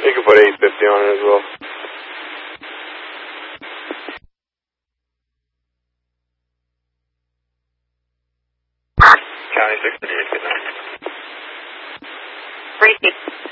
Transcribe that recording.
You can put 850 on it as well. County 638, good night.